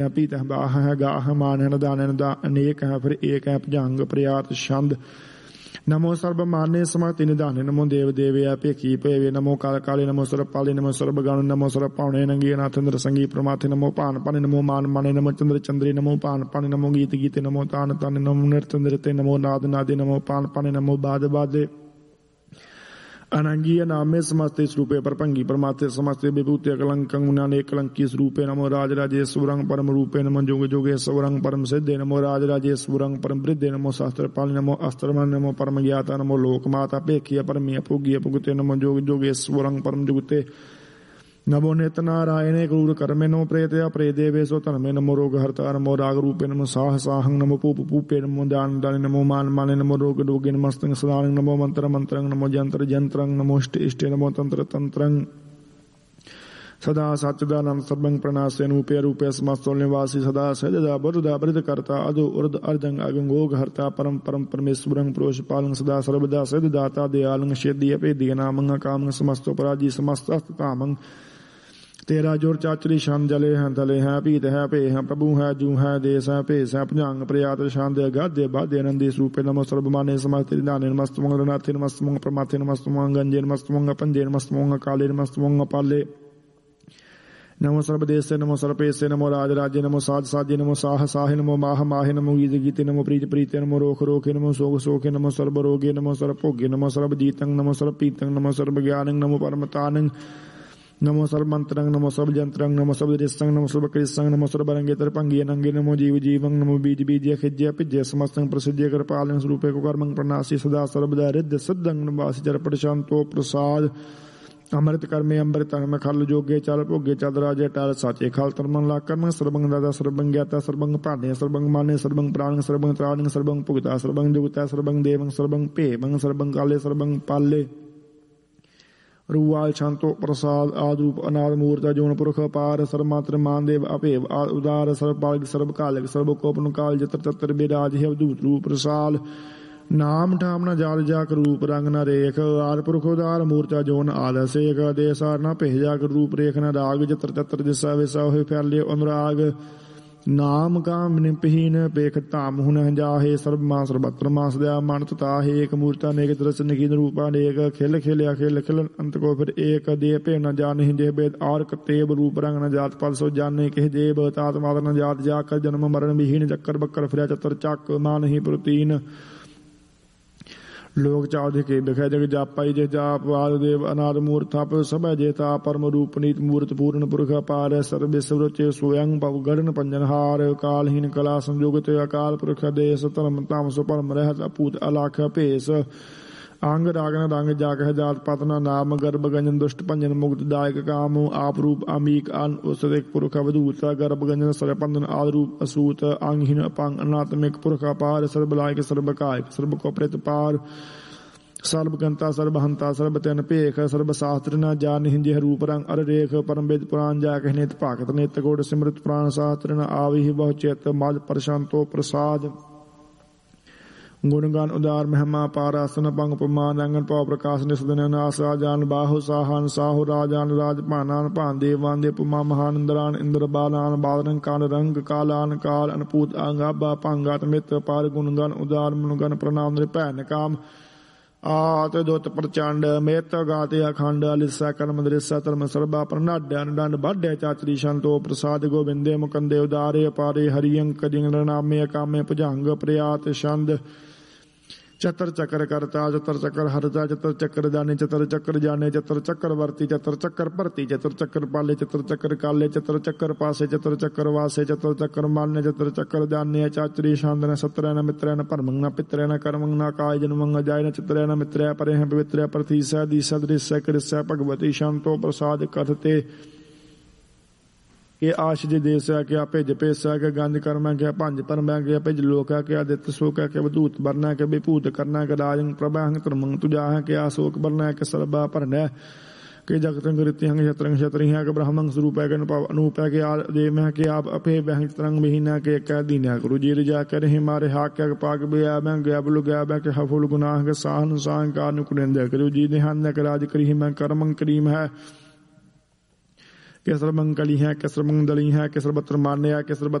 पीत है बाह है गाह मान है दान है अनेक है फिर एक है भुजंग प्रयात छंद नमो सर्व माने समति निधाने नमो देव देवे पेखी पेवे नमो काल काले नमो सर्व पाले नमो सर्व गण नमो सर्व पावने नंगी नाथ इंद्र संगी प्रमाथे नमो पान पाने नमो मान माने नमो चंद्र चंद्री नमो पान पाने नमो गीत गीते नमो तान ताने नमो नृत्य नृत्य नमो नाद नादे नमो पान पाने नमो बाद बादे अनंगीय नामे समस्ते स्वरूपे परभंगी परमात्मे समस्ते विभूति कलंकं मुनाने कलंकी स्वरूपे नमो राज राजेश्वरं परम रूपे नमो जोगे जोगेश्वरं परम सिद्धे नमो राज राजेश्वरं परम वृद्धे नमो शास्त्र पाल नमो अस्त्रमन नमो परम ज्ञाता नमो लोक माता पेखिय परमीय पुग्य पुगते नमो जोग जोगेश्वरं परम जुगते नमो नेत्र नारायणे क्रूर कर्मे नमो प्रेतया प्रेदेवेशो तन्मे नमो रोग हर्ता नमो राग रूपे नमो साह साहं नमो पूप पूपे नमो दान दाने नमो मान माने नमो रोग रोगे नमस्तं सदानं नमो मंत्र मंत्रं नमो जंत्र जंत्रं नमो इष्ट इष्टे नमो तंत्र तंत्रं सदा सच्चिदानंद सर्वं प्रणासे रूपे रूपे समस्तो निवासी सदा सदा बरुदा बृद करता अदो उर्द अर्जंग अगंगोग हर्ता परम परम परमेश्वरं प्रोष पालं सदा सर्वदा सदाता दयालं शेद्य पेद्य नामं कामं समस्तो पराजी समस्त कामं तेरा जोर चाचरी शान जले हैं तले हैं पीत है पे हैं प्रभु है जू है देश है पेश है भुजंग प्रयात शांत गाद्य बाद्य नंदी रूपे नमो सर्वमाने समस्त निधाने नमस्तमंग नाथे नमस्तमंग प्रमाथे नमस्तमंग गंजे नमस्तमंग पंजे नमस्तमंग काले नमस्तमंग पाले नमो सर्वदेश नमो सर्वपेश नमो राज राज्य नमो साध साध्य नमो साह साहे नमो माह माहे नमो गीत गीते नमो प्रीत प्रीते नमो रोख रोखे नमो शोक शोके नमो सर्व रोगे नमो सर्व भोगे नमो सर्व जीतं नमो सर्व पीतं नमो सर्व ज्ञानं नमो परमतानं नमो सर्व मंत्रं नमो सर्व जंत्रं नमो सर्व दृष्टं नमो सर्व कृष्णं नमो सर्व रंगे तरपंगे नंगे नमो जीव जीवं नमो बीज बीज खिज्य पिज्य समस्तं प्रसिद्ध कृपालं स्वरूपे को कर्मं प्रणासी सदा सर्वदा रिद्ध सिद्धं नवासी जरपट शांतो प्रसाद अमृत कर्मे अमृत में खल जोगे चल भोगे चल राजे टाल साचे खाल तरमन ला कर्म सर्वंग दादा सर्वंग ज्ञाता सर्वंग पाने सर्वंग माने सर्वंग प्राण सर्वंग त्राण सर्वंग पुगता सर्वंग जुगता सर्वंग देवं सर्वंग पेवं सर्वंग काले सर्वंग पाले रुवाल शांतो प्रसाद आदरूप अनाद मूर्ता जोन पुरख पार सर्वमात्र मान देव अपेव उदार सर्वपाल सर्वकालिक सर्वकोपन काल जत्र तत्र विराज है अवधूत रूप प्रसाद नाम ठाम न जाल जाक रूप रंग न रेख आर पुरख उदार मूर्ता जोन आलस एक देसार न भेजाक रूप रेख न राग जत्र तत्र दिशा विसा हो फैले अनुराग नाम काम निपहीन पेख ताम हुन जाहे सर्व मां सर्वत्र मास दया मान ताहे एक मूर्ता नेक दृश्य निकीन रूपा नेक खिल खिल अखिल खिल अंत को फिर एक दे पे न जाने जे वेद और कतेब रूप रंग न जात पल सो जाने कह देव तात मात न जात जाकर जन्म मरण विहीन चक्कर बक्कर फिर चतर चक मान ही प्रतीन लोक चाउध के बिखय जग जापाई जय जाप वाद देव अनाद मूर्ताप सब जेता परम रूप नीत मूर्त पूर्ण पुरख पार सर्व स्वरुचे स्वयं पव गढ़ पंजनहार कालहीन कला संयोगत अकाल पुरख देश धर्म ताम सो परम रहत अपूत अलाख पेश अंग रागन रंग जाक है जात पतना नाम गर्भ गंजन दुष्ट पंजन मुक्त दायक काम आप रूप अमीक अन उसरिक पुरख अवधूत गर्भ गंजन सरपंदन आद रूप असूत अंगहीन अपांग अनात्मिक पुरख अपार सर्वलायक सर्वकायक सर्व को प्रेत पार सर्वगंता सर्वहंता सर्वतन पेख सर्व शास्त्र न जान हिंजे रूप रंग अर रेख परम वेद पुराण जाक नेत पाकत नेत गोड सिमृत प्राण शास्त्र न आविहि बहु चेत माज प्रशांतो प्रसाद गुणगान उदार महिमा पारासन पंग प्रमान रंगन पाव प्रकाश निषदन नासा जान बाहु साहान साहु राजान राजपानान पान देवान देवमा महान इंद्रान इंद्र बालान बालन कान रंग कालान काल अनपूत अंगाबा पांगात मित्र पार गुणगान उदार मुनगन प्रणाम नृपैन काम आत दोत प्रचंड मेत गाते अखंड अलिसा कर्म दृश्य धर्म सर्वा प्रनाड्य अनडंड बाड्य चाचरी शांतो प्रसाद गोविंदे मुकंदे उदारे पारे हरियंक जिंग नामे कामे भुजंग प्रयात छंद चतर चक्र करता चतर चक्र हरता चतर चक्र जाने चतर चक्र जाने चतर चक्र वर्ती चतर चक्र परती चतर चक्र पाले चतर चक्र काले चतर चक्र पासे चतर चक्र वासे चतर चक्र मान्य चतर चक्र जाने चाचरी शांत सत्र न मित्र न परमंग न पित्र न कर्मंग न काय जन्मंग जाय न चित्र न मित्र परे हैं पवित्र प्रति सदी सदृश कृष्य भगवती शांतो प्रसाद कथते के आश देश है क्या भिज पेश है क्या गंज कर्म है क्या पंज परम है क्या भिज लोक है क्या दित शोक है क्या वधूत वर्ण है क्या विभूत करना है क्या राजंग प्रभांग त्रिमंग तुजा है क्या शोक वर्ण है क्या सर्वा भरण है कि जगतंग ऋत्यंग क्षत्रंग क्षत्रि है कि ब्राह्मण स्वरूप है कि अनूप है कि आदेव है कि आप अपे वहंग तरंग विहीन है कि कह दीन है गुरु जी रिजा कर रहे मारे हाक क्या पाक बिया मैं गया बुल गया मैं कि हफुल गुनाह के साहन सांग का अनुकुरेंद्र गुरु जी ने हन राज करी मैं कर्मंग करीम है केसर मंगली है केसर मंगदली है केसर बत्र मान्य है केसर